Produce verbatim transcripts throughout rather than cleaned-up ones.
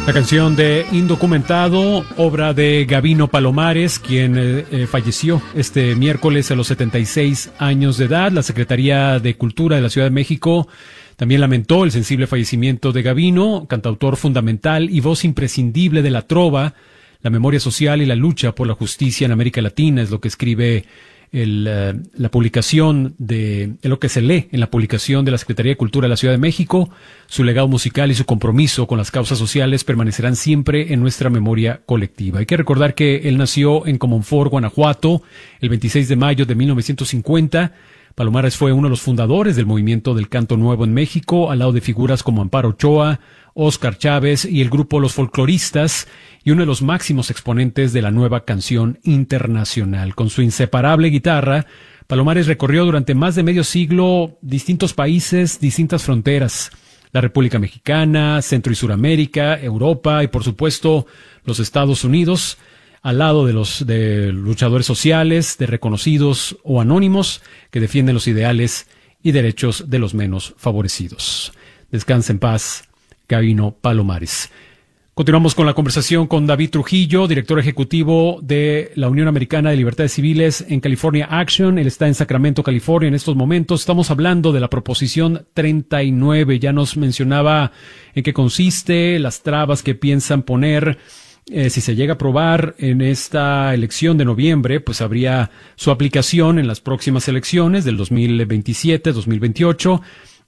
La canción de Indocumentado, obra de Gabino Palomares, quien eh, eh, falleció este miércoles a los setenta y seis años de edad. La Secretaría de Cultura de la Ciudad de México también lamentó el sensible fallecimiento de Gabino, cantautor fundamental y voz imprescindible de la trova, la memoria social y la lucha por la justicia en América Latina, es lo que escribe el, uh, la publicación de, de lo que se lee en la publicación de la Secretaría de Cultura de la Ciudad de México. Su legado musical y su compromiso con las causas sociales permanecerán siempre en nuestra memoria colectiva. Hay que recordar que él nació en Comonfort, Guanajuato, el veintiséis de mayo de mil novecientos cincuenta. Palomares fue uno de los fundadores del movimiento del canto nuevo en México, al lado de figuras como Amparo Ochoa, Óscar Chávez y el grupo Los Folcloristas, y uno de los máximos exponentes de la nueva canción internacional. Con su inseparable guitarra, Palomares recorrió durante más de medio siglo distintos países, distintas fronteras: la República Mexicana, Centro y Suramérica, Europa y, por supuesto, los Estados Unidos, al lado de los de luchadores sociales, de reconocidos o anónimos que defienden los ideales y derechos de los menos favorecidos. Descansa en paz, Gabino Palomares. Continuamos con la conversación con David Trujillo, director ejecutivo de la Unión Americana de Libertades Civiles en California Action. Él está en Sacramento, California en estos momentos. Estamos hablando de la Proposición treinta y nueve. Ya nos mencionaba en qué consiste, las trabas que piensan poner. Eh, si se llega a aprobar en esta elección de noviembre, pues habría su aplicación en las próximas elecciones del dos mil veintisiete, dos mil veintiocho.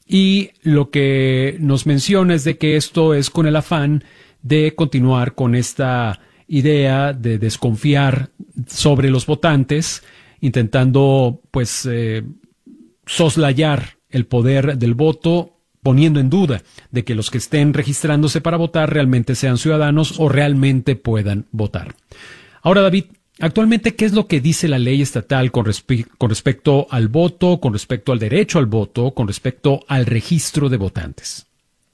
Y lo que nos menciona es de que esto es con el afán de continuar con esta idea de desconfiar sobre los votantes, intentando pues eh, soslayar el poder del voto, poniendo en duda de que los que estén registrándose para votar realmente sean ciudadanos o realmente puedan votar. Ahora, David, actualmente, ¿qué es lo que dice la ley estatal con, respe- con respecto al voto, con respecto al derecho al voto, con respecto al registro de votantes?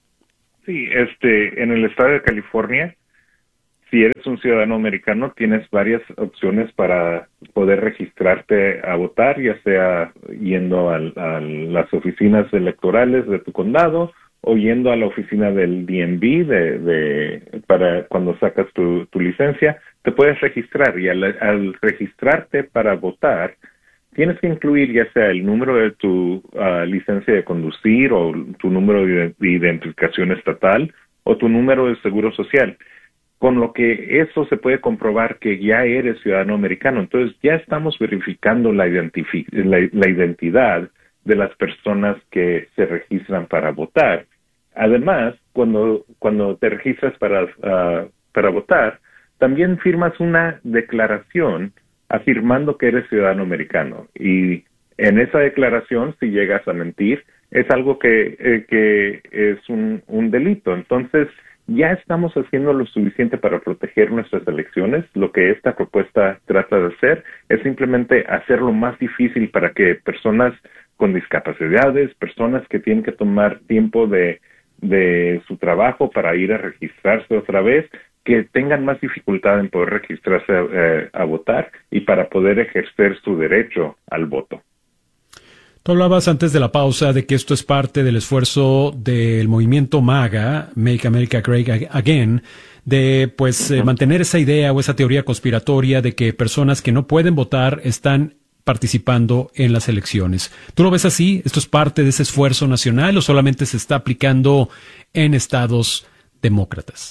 Sí, este, en el estado de California, si eres un ciudadano americano, tienes varias opciones para poder registrarte a votar, ya sea yendo al, a las oficinas electorales de tu condado o yendo a la oficina del D M V de, de, para cuando sacas tu, tu licencia, te puedes registrar. Y al, al registrarte para votar, tienes que incluir ya sea el número de tu uh, licencia de conducir o tu número de, de identificación estatal o tu número de seguro social, con lo que eso se puede comprobar que ya eres ciudadano americano. Entonces ya estamos verificando la, identifi- la, la identidad de las personas que se registran para votar. Además, cuando, cuando te registras para, uh, para votar, también firmas una declaración afirmando que eres ciudadano americano. Y en esa declaración, si llegas a mentir, es algo que, eh, que es un, un delito. Entonces, ya estamos haciendo lo suficiente para proteger nuestras elecciones. Lo que esta propuesta trata de hacer es simplemente hacerlo más difícil para que personas con discapacidades, personas que tienen que tomar tiempo de, de su trabajo para ir a registrarse otra vez, que tengan más dificultad en poder registrarse eh, a votar y para poder ejercer su derecho al voto. Tú hablabas antes de la pausa de que esto es parte del esfuerzo del movimiento MAGA, Make America Great Again, de pues uh-huh. eh, mantener esa idea o esa teoría conspiratoria de que personas que no pueden votar están participando en las elecciones. ¿Tú lo ves así? ¿Esto es parte de ese esfuerzo nacional o solamente se está aplicando en estados demócratas?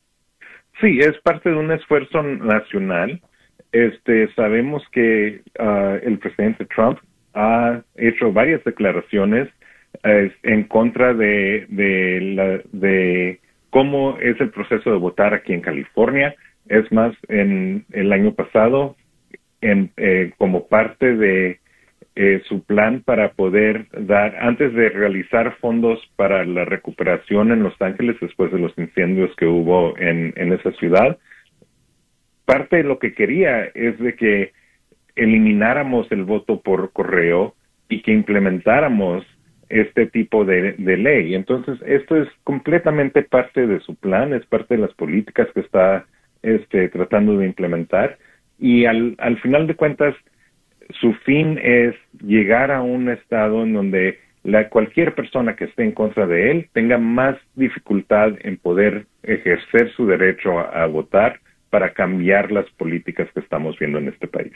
Sí, es parte de un esfuerzo nacional. Este, sabemos que uh, el presidente Trump ha hecho varias declaraciones eh, en contra de, de, la, de cómo es el proceso de votar aquí en California. Es más, en el año pasado, en, eh, como parte de eh, su plan para poder dar, antes de realizar fondos para la recuperación en Los Ángeles después de los incendios que hubo en, en esa ciudad, parte de lo que quería es de que elimináramos el voto por correo y que implementáramos este tipo de, de ley. Entonces, esto es completamente parte de su plan, es parte de las políticas que está este, tratando de implementar, y al, al final de cuentas, su fin es llegar a un estado en donde la, cualquier persona que esté en contra de él tenga más dificultad en poder ejercer su derecho a, a votar para cambiar las políticas que estamos viendo en este país.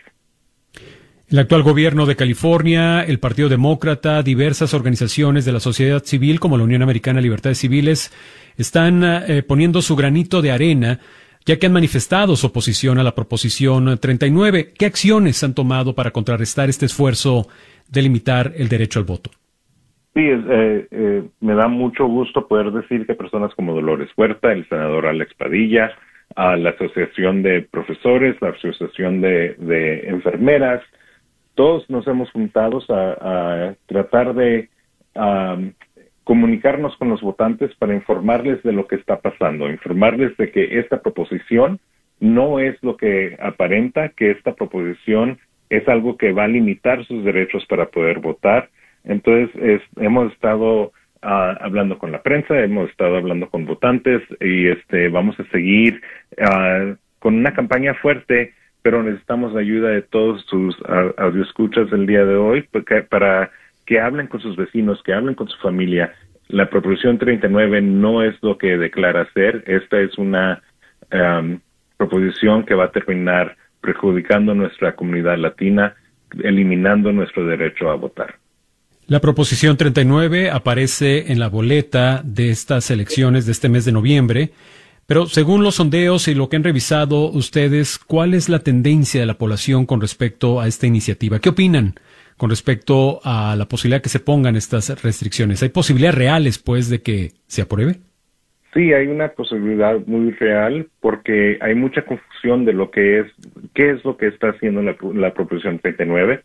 El actual gobierno de California, el Partido Demócrata, diversas organizaciones de la sociedad civil como la Unión Americana de Libertades Civiles están eh, poniendo su granito de arena, ya que han manifestado su oposición a la Proposición treinta y nueve. ¿Qué acciones han tomado para contrarrestar este esfuerzo de limitar el derecho al voto? Sí, eh, eh, me da mucho gusto poder decir que personas como Dolores Huerta, el senador Alex Padilla, a la Asociación de Profesores, la Asociación de, de Enfermeras, todos nos hemos juntado a, a tratar de um, comunicarnos con los votantes para informarles de lo que está pasando, informarles de que esta proposición no es lo que aparenta, que esta proposición es algo que va a limitar sus derechos para poder votar. Entonces, es, hemos estado uh, hablando con la prensa, hemos estado hablando con votantes y este vamos a seguir uh, con una campaña fuerte, pero necesitamos la ayuda de todos sus uh, audioescuchas del día de hoy porque, para que hablen con sus vecinos, que hablen con su familia. La Proposición treinta y nueve no es lo que declara ser. Esta es una um, proposición que va a terminar perjudicando a nuestra comunidad latina, eliminando nuestro derecho a votar. La Proposición treinta y nueve aparece en la boleta de estas elecciones de este mes de noviembre, pero según los sondeos y lo que han revisado ustedes, ¿cuál es la tendencia de la población con respecto a esta iniciativa? ¿Qué opinan con respecto a la posibilidad que se pongan estas restricciones? ¿Hay posibilidades reales, pues, de que se apruebe? Sí, hay una posibilidad muy real porque hay mucha confusión de lo que es, qué es lo que está haciendo la, la Proposición treinta y nueve.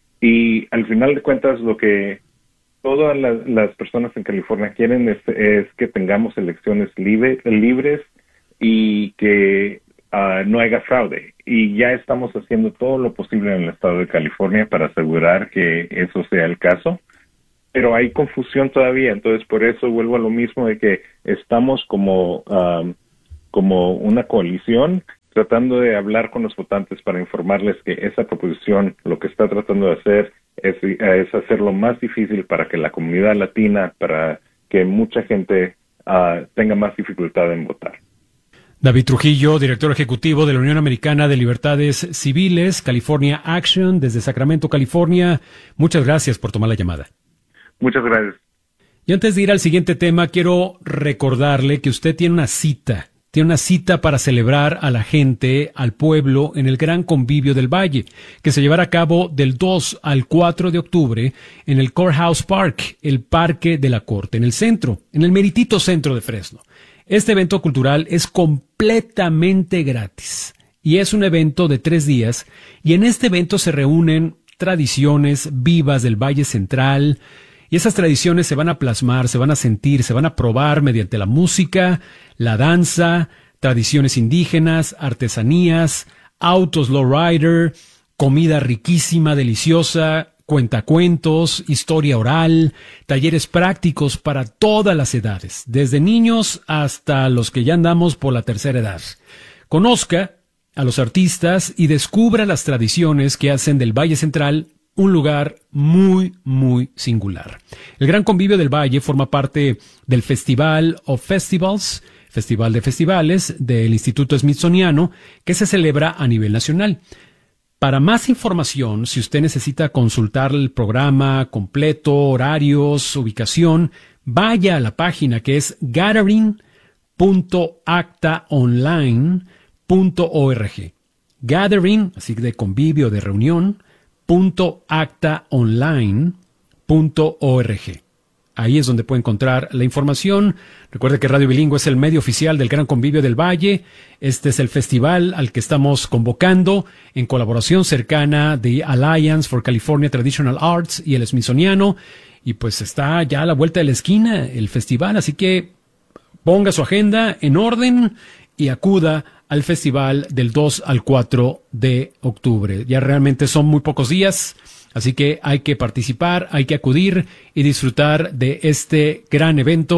Y al final de cuentas, lo que todas las, las personas en California quieren es, es que tengamos elecciones libre, libres y que uh, no haya fraude. Y ya estamos haciendo todo lo posible en el estado de California para asegurar que eso sea el caso. Pero hay confusión todavía, entonces por eso vuelvo a lo mismo de que estamos como, um, como una coalición tratando de hablar con los votantes para informarles que esa proposición lo que está tratando de hacer es, es hacerlo más difícil para que la comunidad latina, para que mucha gente uh, tenga más dificultad en votar. David Trujillo, director ejecutivo de la Unión Americana de Libertades Civiles, California Action, desde Sacramento, California. Muchas gracias por tomar la llamada. Muchas gracias. Y antes de ir al siguiente tema, quiero recordarle que usted tiene una cita. Tiene una cita para celebrar a la gente, al pueblo, en el Gran Convivio del Valle, que se llevará a cabo del dos al cuatro de octubre en el Courthouse Park, el Parque de la Corte, en el centro, en el meritito centro de Fresno. Este evento cultural es completamente gratis y es un evento de tres días y en este evento se reúnen tradiciones vivas del Valle Central y esas tradiciones se van a plasmar, se van a sentir, se van a probar mediante la música, la danza, tradiciones indígenas, artesanías, autos lowrider, comida riquísima, deliciosa, cuentacuentos, historia oral, talleres prácticos para todas las edades, desde niños hasta los que ya andamos por la tercera edad. Conozca a los artistas y descubra las tradiciones que hacen del Valle Central un lugar muy, muy singular. El Gran Convivio del Valle forma parte del Festival of Festivals, Festival de Festivales del Instituto Smithsoniano, que se celebra a nivel nacional. Para más información, si usted necesita consultar el programa completo, horarios, ubicación, vaya a la página que es gathering punto acta online punto org. Gathering, así de convivio, de reunión, punto acta online punto org. Ahí es donde puede encontrar la información. Recuerde que Radio Bilingüe es el medio oficial del Gran Convivio del Valle. Este es el festival al que estamos convocando en colaboración cercana de Alliance for California Traditional Arts y el Smithsoniano. Y pues está ya a la vuelta de la esquina el festival, así que ponga su agenda en orden y acuda al festival del dos al cuatro de octubre. Ya realmente son muy pocos días. Así que hay que participar, hay que acudir y disfrutar de este gran evento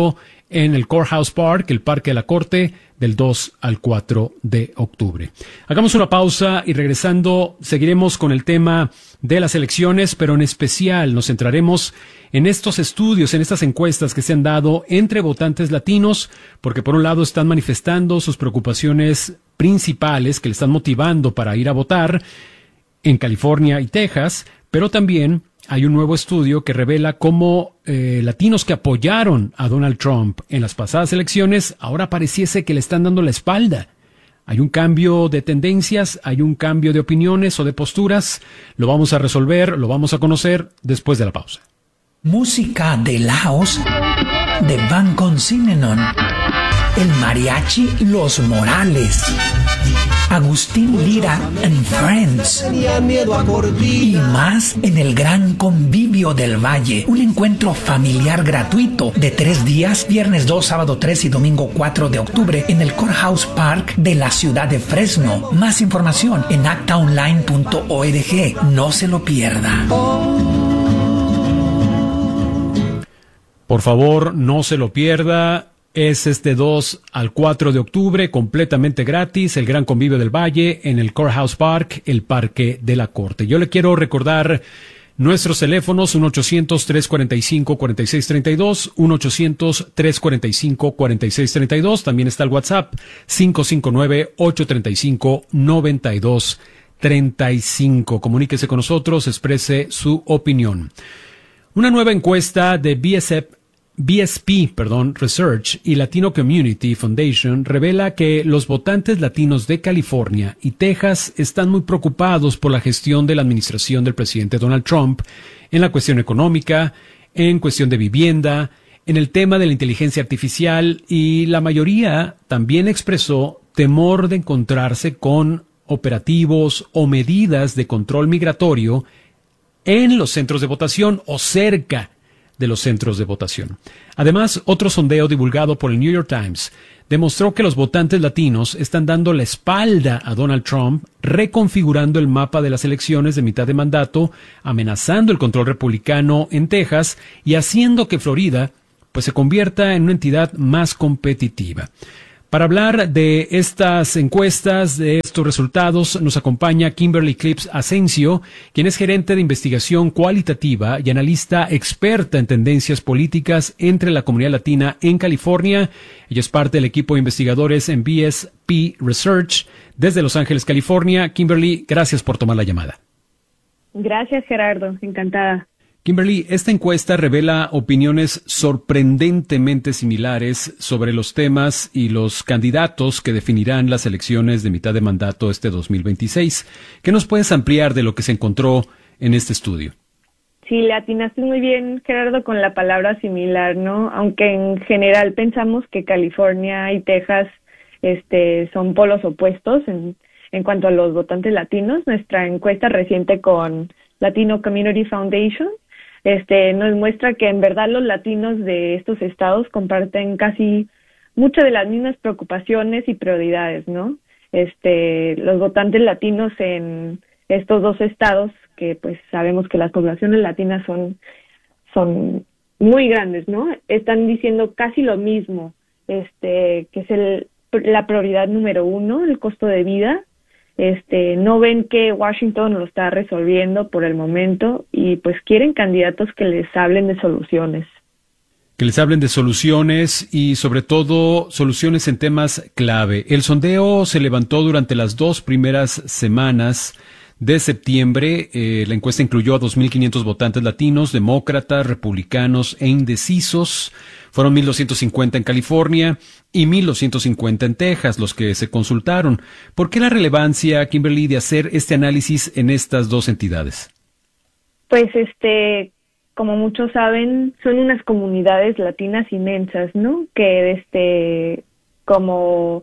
en el Courthouse Park, el Parque de la Corte, del dos al cuatro de octubre. Hagamos una pausa y regresando seguiremos con el tema de las elecciones, pero en especial nos centraremos en estos estudios, en estas encuestas que se han dado entre votantes latinos, porque por un lado están manifestando sus preocupaciones principales que le están motivando para ir a votar en California y Texas, pero también hay un nuevo estudio que revela cómo eh, latinos que apoyaron a Donald Trump en las pasadas elecciones ahora pareciese que le están dando la espalda. Hay un cambio de tendencias, hay un cambio de opiniones o de posturas. Lo vamos a resolver, lo vamos a conocer después de la pausa. Música de Laos de Van Consinanon, el mariachi Los Morales, Agustín Lira and Friends y más en el Gran Convivio del Valle, un encuentro familiar gratuito de tres días, viernes dos, sábado tres y domingo cuatro de octubre en el Courthouse Park de la ciudad de Fresno. Más información en acta online punto org. No se lo pierda. Por favor, no se lo pierda. Es este dos al cuatro de octubre, completamente gratis, el Gran Convivio del Valle en el Courthouse Park, el Parque de la Corte. Yo le quiero recordar nuestros teléfonos, uno ochocientos, tres cuarenta y cinco, cuarenta y seis treinta y dos, uno ochocientos, tres cuarenta y cinco, cuarenta y seis treinta y dos. También está el WhatsApp, cinco cinco nueve, ocho tres cinco, nueve dos tres cinco. Comuníquese con nosotros, exprese su opinión. Una nueva encuesta de B S P B S P, perdón, Research y Latino Community Foundation revela que los votantes latinos de California y Texas están muy preocupados por la gestión de la administración del presidente Donald Trump en la cuestión económica, en cuestión de vivienda, en el tema de la inteligencia artificial, y la mayoría también expresó temor de encontrarse con operativos o medidas de control migratorio en los centros de votación o cerca de los centros de votación. Además, otro sondeo divulgado por el New York Times demostró que los votantes latinos están dando la espalda a Donald Trump, reconfigurando el mapa de las elecciones de mitad de mandato, amenazando el control republicano en Texas y haciendo que Florida pues se convierta en una entidad más competitiva. Para hablar de estas encuestas, de estos resultados, nos acompaña Kimberly Clips Asensio, quien es gerente de investigación cualitativa y analista experta en tendencias políticas entre la comunidad latina en California. Ella es parte del equipo de investigadores en B S P Research desde Los Ángeles, California. Kimberly, gracias por tomar la llamada. Gracias, Gerardo. Encantada. Kimberly, esta encuesta revela opiniones sorprendentemente similares sobre los temas y los candidatos que definirán las elecciones de mitad de mandato este dos mil veintiséis. ¿Qué nos puedes ampliar de lo que se encontró en este estudio? Sí, le atinaste muy bien, Gerardo, con la palabra similar, ¿no? Aunque en general pensamos que California y Texas este, son polos opuestos en, en cuanto a los votantes latinos. Nuestra encuesta reciente con Latino Community Foundation Este, nos muestra que en verdad los latinos de estos estados comparten casi muchas de las mismas preocupaciones y prioridades, ¿no? Este, los votantes latinos en estos dos estados, que pues sabemos que las poblaciones latinas son, son muy grandes, ¿no? Están diciendo casi lo mismo, este, que es el, la prioridad número uno, el costo de vida. Este, no ven que Washington lo está resolviendo por el momento y pues quieren candidatos que les hablen de soluciones. Que les hablen de soluciones y sobre todo soluciones en temas clave. El sondeo se levantó durante las dos primeras semanas de septiembre. Eh, la encuesta incluyó a dos mil quinientos votantes latinos, demócratas, republicanos e indecisos. Fueron mil doscientos cincuenta en California y mil doscientos cincuenta en Texas los que se consultaron. ¿Por qué la relevancia, Kimberly, de hacer este análisis en estas dos entidades? Pues, este, como muchos saben, son unas comunidades latinas inmensas, ¿no? Que, este, como,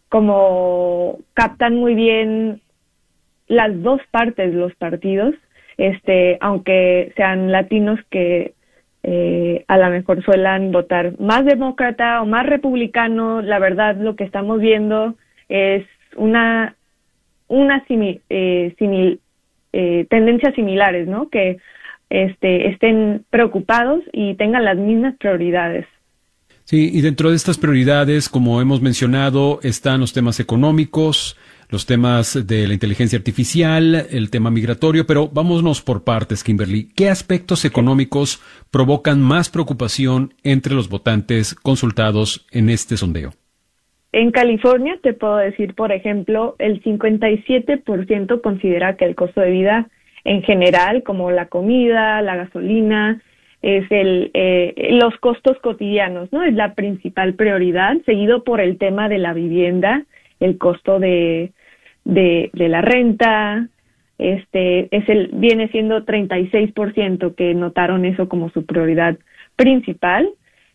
como captan muy bien las dos partes de los partidos, este, aunque sean latinos que Eh, a lo mejor suelan votar más demócrata o más republicano. La verdad, lo que estamos viendo es una una simi, eh, simil, eh, tendencias similares, ¿no? Que este estén preocupados y tengan las mismas prioridades. Sí, y dentro de estas prioridades, como hemos mencionado, están los temas económicos, los temas de la inteligencia artificial, el tema migratorio, pero vámonos por partes, Kimberly. ¿Qué aspectos económicos provocan más preocupación entre los votantes consultados en este sondeo? En California, te puedo decir, por ejemplo, el cincuenta y siete por ciento considera que el costo de vida en general, como la comida, la gasolina, es el eh, los costos cotidianos, ¿no? Es la principal prioridad, seguido por el tema de la vivienda, el costo de de, de la renta, este es el viene siendo treinta y seis por ciento que notaron eso como su prioridad principal.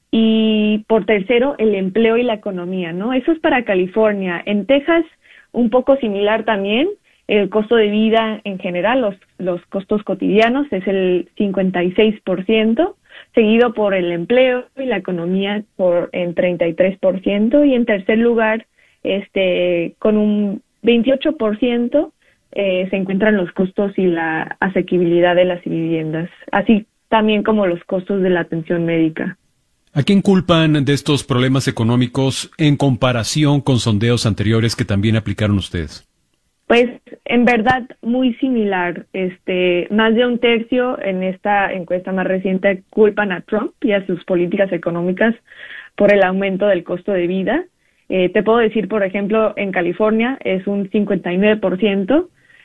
Y por tercero, el empleo y la economía, ¿no? Eso es para California. En Texas, un poco similar también, el costo de vida en general, los, los costos cotidianos, es el cincuenta y seis por ciento, seguido por el empleo y la economía por en treinta y tres por ciento, y en tercer lugar, este con un veintiocho por ciento, eh, se encuentran los costos y la asequibilidad de las viviendas, así también como los costos de la atención médica. ¿A quién culpan de estos problemas económicos en comparación con sondeos anteriores que también aplicaron ustedes? Pues en verdad muy similar. Este, más de un tercio en esta encuesta más reciente culpan a Trump y a sus políticas económicas por el aumento del costo de vida. Eh, te puedo decir, por ejemplo, en California es un cincuenta y nueve por ciento,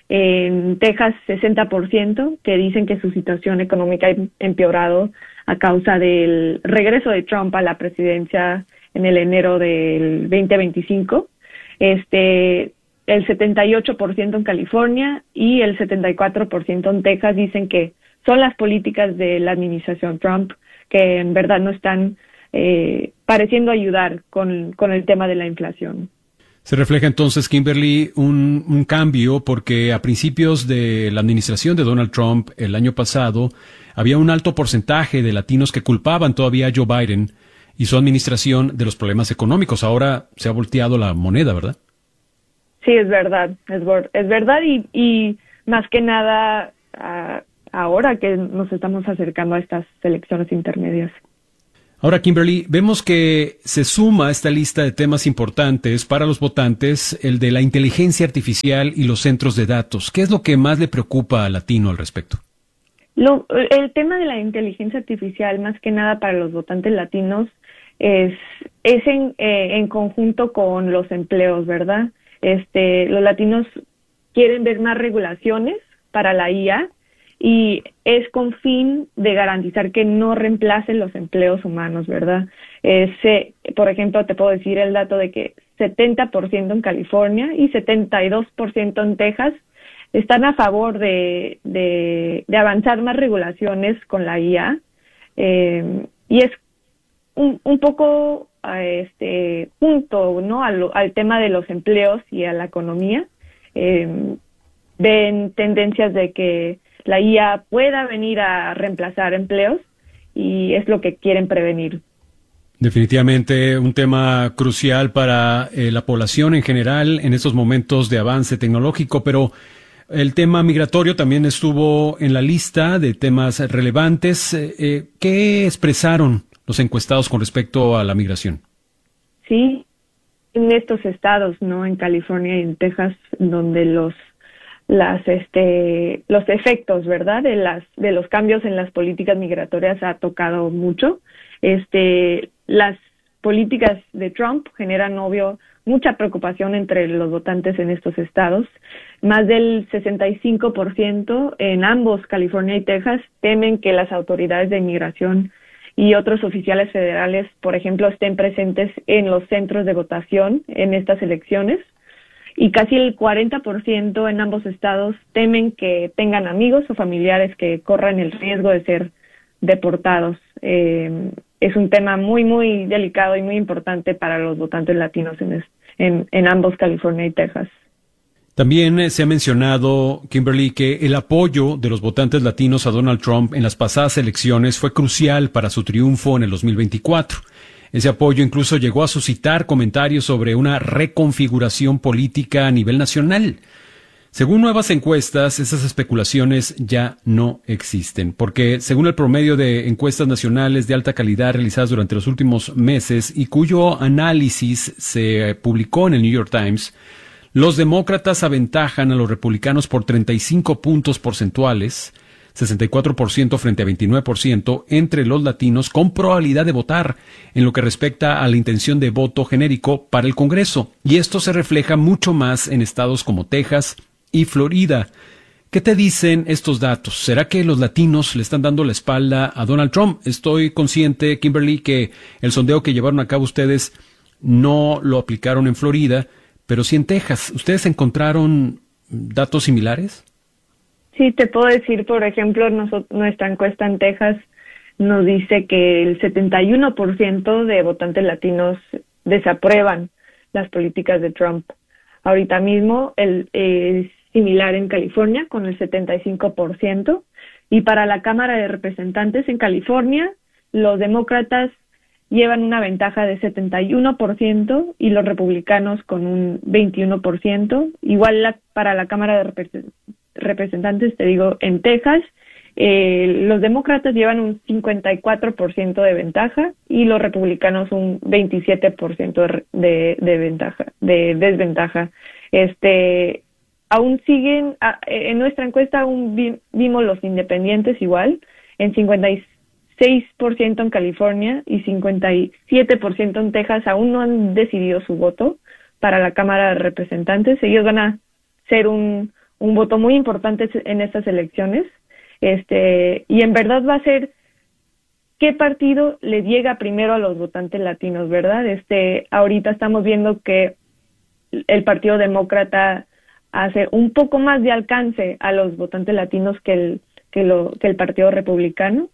en Texas sesenta por ciento, que dicen que su situación económica ha empeorado a causa del regreso de Trump a la presidencia en el enero del veinte veinticinco. Este, el setenta y ocho por ciento en California y el setenta y cuatro por ciento en Texas dicen que son las políticas de la administración Trump que en verdad no están eh, pareciendo ayudar con, con el tema de la inflación. Se refleja entonces, Kimberly, un, un cambio porque a principios de la administración de Donald Trump el año pasado había un alto porcentaje de latinos que culpaban todavía a Joe Biden y su administración de los problemas económicos. Ahora se ha volteado la moneda, ¿verdad? Sí, es verdad, es, es verdad y, y más que nada uh, ahora que nos estamos acercando a estas elecciones intermedias. Ahora, Kimberly, vemos que se suma a esta lista de temas importantes para los votantes el de la inteligencia artificial y los centros de datos. ¿Qué es lo que más le preocupa al latino al respecto? Lo, el tema de la inteligencia artificial, más que nada para los votantes latinos, es, es en, eh, en conjunto con los empleos, ¿verdad? Este, los latinos quieren ver más regulaciones para la I A y es con fin de garantizar que no reemplacen los empleos humanos, ¿verdad? Ese, por ejemplo, te puedo decir el dato de que setenta por ciento en California y setenta y dos por ciento en Texas están a favor de, de, de avanzar más regulaciones con la I A, eh, y es un, un poco este junto, ¿no? al, al tema de los empleos y a la economía. Eh, ven tendencias de que la I A pueda venir a reemplazar empleos y es lo que quieren prevenir. Definitivamente un tema crucial para eh, la población en general en estos momentos de avance tecnológico, pero el tema migratorio también estuvo en la lista de temas relevantes. Eh, ¿Qué expresaron los encuestados con respecto a la migración? Sí, en estos estados, ¿no? En California y en Texas, donde los las este los efectos, ¿verdad? De las de los cambios en las políticas migratorias ha tocado mucho. Este las políticas de Trump generan, obvio, mucha preocupación entre los votantes en estos estados. Más del sesenta y cinco por ciento en ambos, California y Texas, temen que las autoridades de inmigración y otros oficiales federales, por ejemplo, estén presentes en los centros de votación en estas elecciones. Y casi el cuarenta por ciento en ambos estados temen que tengan amigos o familiares que corran el riesgo de ser deportados. Eh, es un tema muy, muy delicado y muy importante para los votantes latinos en, en, en ambos, California y Texas. También eh, se ha mencionado, Kimberly, que el apoyo de los votantes latinos a Donald Trump en las pasadas elecciones fue crucial para su triunfo en el dos mil veinticuatro. Ese apoyo incluso llegó a suscitar comentarios sobre una reconfiguración política a nivel nacional. Según nuevas encuestas, esas especulaciones ya no existen, porque según el promedio de encuestas nacionales de alta calidad realizadas durante los últimos meses y cuyo análisis se publicó en el New York Times, los demócratas aventajan a los republicanos por treinta y cinco puntos porcentuales, sesenta y cuatro por ciento frente a veintinueve por ciento entre los latinos con probabilidad de votar en lo que respecta a la intención de voto genérico para el Congreso. Y esto se refleja mucho más en estados como Texas y Florida. ¿Qué te dicen estos datos? ¿Será que los latinos le están dando la espalda a Donald Trump? Estoy consciente, Kimberly, que el sondeo que llevaron a cabo ustedes no lo aplicaron en Florida, pero sí en Texas. ¿Ustedes encontraron datos similares? Sí, te puedo decir, por ejemplo, nosotros, nuestra encuesta en Texas nos dice que el setenta y uno por ciento de votantes latinos desaprueban las políticas de Trump. Ahorita mismo el, es similar en California con el setenta y cinco por ciento. Y para la Cámara de Representantes en California, los demócratas llevan una ventaja de setenta y uno por ciento y los republicanos con un veintiuno por ciento. Igual la, para la Cámara de Representantes, representantes, te digo, en Texas, eh, los demócratas llevan un cincuenta y cuatro por ciento de ventaja y los republicanos un veintisiete por ciento de, de, de ventaja, de desventaja. Este, aún siguen, a, en nuestra encuesta aún vi, vimos los independientes igual, en cincuenta y seis por ciento en California y cincuenta y siete por ciento en Texas aún no han decidido su voto para la Cámara de Representantes. Ellos van a ser un un voto muy importante en estas elecciones, este, y en verdad va a ser qué partido le llega primero a los votantes latinos, ¿verdad? Este, ahorita estamos viendo que el Partido Demócrata hace un poco más de alcance a los votantes latinos que el, que lo, que el Partido Republicano,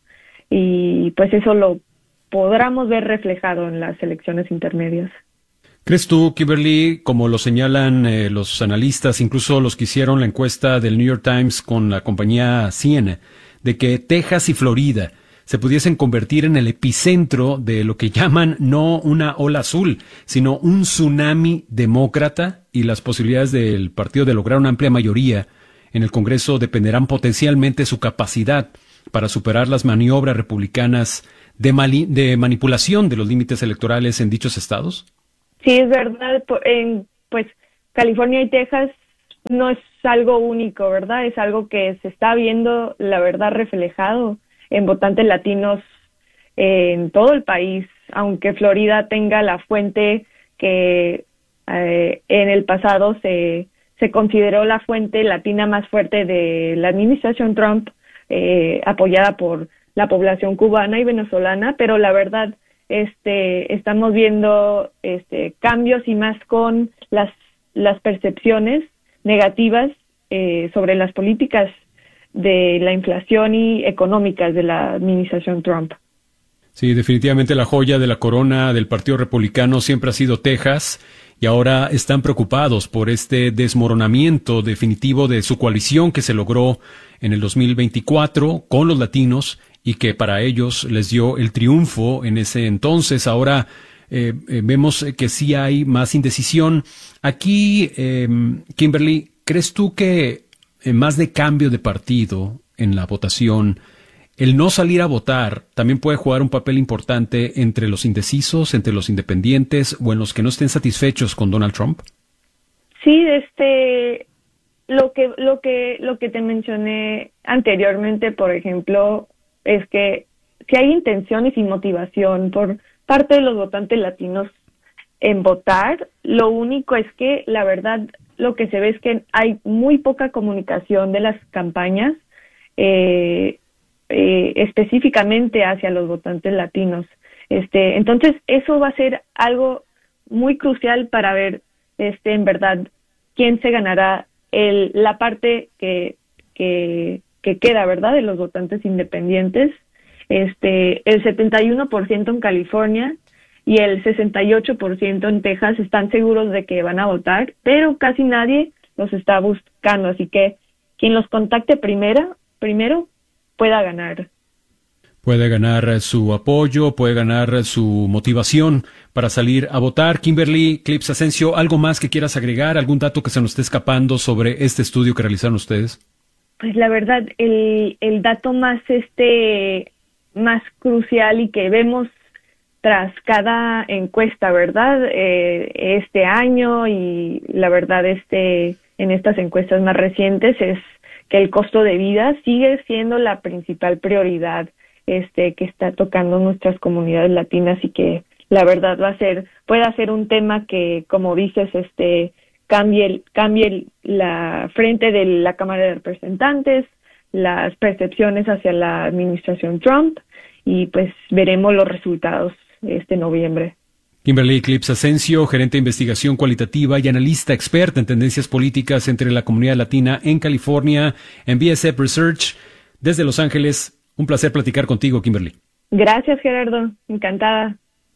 y pues eso lo podremos ver reflejado en las elecciones intermedias. ¿Crees tú, Kimberly, como lo señalan eh, los analistas, incluso los que hicieron la encuesta del New York Times con la compañía C N N, de que Texas y Florida se pudiesen convertir en el epicentro de lo que llaman no una ola azul, sino un tsunami demócrata, y las posibilidades del partido de lograr una amplia mayoría en el Congreso dependerán potencialmente de su capacidad para superar las maniobras republicanas de, mali- de manipulación de los límites electorales en dichos estados? Sí, es verdad. En, pues California y Texas no es algo único, ¿verdad? Es algo que se está viendo, la verdad, reflejado en votantes latinos en todo el país, aunque Florida tenga la fuente que eh, en el pasado se, se consideró la fuente latina más fuerte de la administración Trump, eh, apoyada por la población cubana y venezolana, pero la verdad, Este, estamos viendo este, cambios y más con las, las percepciones negativas eh, sobre las políticas de la inflación y económicas de la administración Trump. Sí, definitivamente la joya de la corona del Partido Republicano siempre ha sido Texas, y ahora están preocupados por este desmoronamiento definitivo de su coalición que se logró en el dos mil veinticuatro con los latinos, y que para ellos les dio el triunfo en ese entonces. Ahora eh, eh, vemos que sí hay más indecisión. Aquí, eh, Kimberly, ¿crees tú que eh, más de cambio de partido en la votación, el no salir a votar también puede jugar un papel importante entre los indecisos, entre los independientes o en los que no estén satisfechos con Donald Trump? Sí, este, lo que, lo que, lo que te mencioné anteriormente, por ejemplo, es que si hay intenciones y motivación por parte de los votantes latinos en votar, lo único es que la verdad lo que se ve es que hay muy poca comunicación de las campañas eh, eh, específicamente hacia los votantes latinos. Este, entonces eso va a ser algo muy crucial para ver este en verdad quién se ganará el, la parte que, que que queda, ¿verdad?, de los votantes independientes. Este, el setenta y uno por ciento en California y el sesenta y ocho por ciento en Texas están seguros de que van a votar, pero casi nadie los está buscando, así que quien los contacte primero, primero pueda ganar. Puede ganar su apoyo, puede ganar su motivación para salir a votar. Kimberly Clips Asensio, ¿algo más que quieras agregar? ¿Algún dato que se nos esté escapando sobre este estudio que realizaron ustedes? Pues la verdad, el, el dato más este más crucial y que vemos tras cada encuesta, ¿verdad? Eh, este año y la verdad este en estas encuestas más recientes es que el costo de vida sigue siendo la principal prioridad este que está tocando nuestras comunidades latinas y que la verdad va a ser puede ser un tema que, como dices, este cambie cambie la frente de la Cámara de Representantes, las percepciones hacia la administración Trump, y pues veremos los resultados este noviembre. Kimberly Clips Asensio, gerente de investigación cualitativa y analista experta en tendencias políticas entre la comunidad latina en California, en B S F Research, desde Los Ángeles. Un placer platicar contigo, Kimberly. Gracias, Gerardo. Encantada.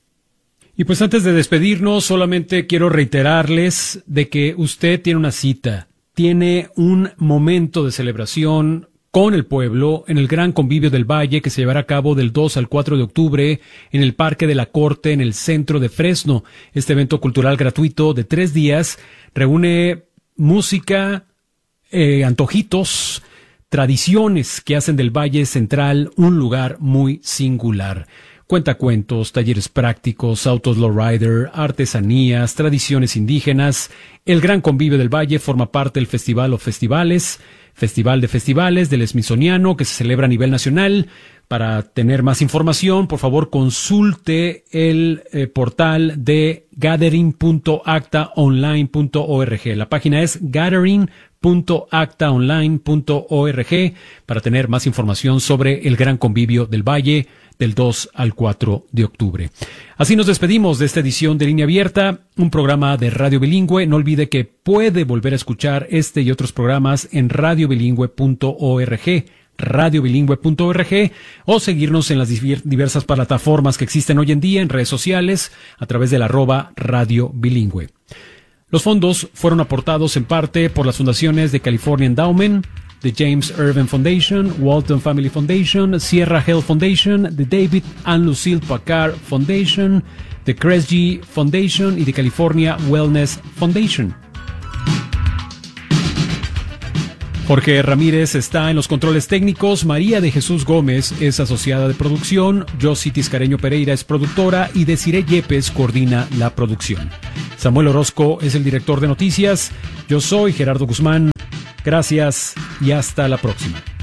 Y pues antes de despedirnos, solamente quiero reiterarles de que usted tiene una cita, tiene un momento de celebración con el pueblo en el Gran Convivio del Valle que se llevará a cabo del dos al cuatro de octubre en el Parque de la Corte en el centro de Fresno. Este evento cultural gratuito de tres días reúne música, eh, antojitos, tradiciones que hacen del Valle Central un lugar muy singular. Cuentacuentos, talleres prácticos, autos lowrider, artesanías, tradiciones indígenas. El Gran Convivio del Valle forma parte del Festival o Festivales, Festival de Festivales del Smithsoniano, que se celebra a nivel nacional. Para tener más información, por favor, consulte el eh, portal de gathering punto acta online punto org. La página es gathering punto acta online punto org para tener más información sobre el Gran Convivio del Valle del dos al cuatro de octubre. Así nos despedimos de esta edición de Línea Abierta, un programa de Radio Bilingüe. No olvide que puede volver a escuchar este y otros programas en radio bilingüe punto org, radio bilingüe punto org, o seguirnos en las diversas plataformas que existen hoy en día en redes sociales a través del arroba Radio Bilingüe. Los fondos fueron aportados en parte por las fundaciones de California Endowment, the James Irvin Foundation, Walton Family Foundation, Sierra Health Foundation, the David and Lucille Packard Foundation, the Kresge Foundation y the California Wellness Foundation. Jorge Ramírez está en los controles técnicos, María de Jesús Gómez es asociada de producción, Josie Tiscareño Pereira es productora y Desiree Yepes coordina la producción. Samuel Orozco es el director de noticias, yo soy Gerardo Guzmán. Gracias y hasta la próxima.